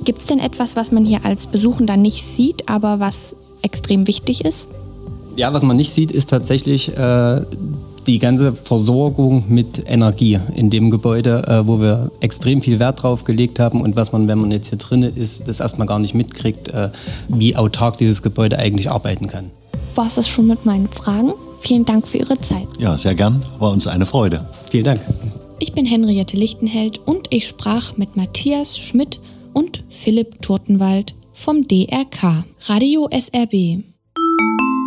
Gibt es denn etwas, was man hier als Besuchender nicht sieht, aber was extrem wichtig ist? Ja, was man nicht sieht, ist tatsächlich die ganze Versorgung mit Energie in dem Gebäude, wo wir extrem viel Wert drauf gelegt haben und was man, wenn man jetzt hier drin ist, das erstmal gar nicht mitkriegt, wie autark dieses Gebäude eigentlich arbeiten kann. War es das schon mit meinen Fragen? Vielen Dank für Ihre Zeit. Ja, sehr gern. War uns eine Freude. Vielen Dank. Ich bin Henriette Lichtenheld und ich sprach mit Matthias Schmidt und Philipp Turtenwald vom DRK. Radio SRB.